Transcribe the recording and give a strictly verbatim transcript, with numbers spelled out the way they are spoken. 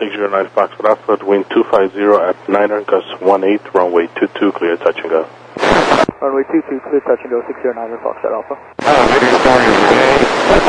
six zero nine Foxtrot Alpha, wind two five zero at niner, gust one eight, runway two two, clear touch and go. Runway two two, clear touch and go, six zero nine Foxtrot Alpha. Oh,